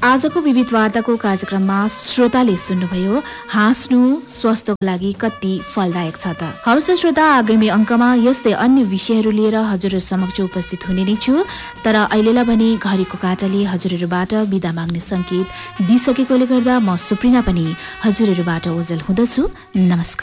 आजको विविध वार्ताको कार्यक्रममा श्रोताले सुन्नुभयो हाँस्नु स्वास्थ्यको लागि कति फलदायक छ त। हवस् श्रोता, आगामी अङ्कमा यस्तै अन्य विषयहरू लिएर हजुरहरू समक्ष उपस्थित हुने नै छु। तर अहिलेलाई भने घडीको काँटाले हजुरहरूबाट बिदा माग्ने संकेत दिइसकेकोले गर्दा म सुप्रिना पनि हजुरहरूबाट ओझल हुँदछु। नमस्कार।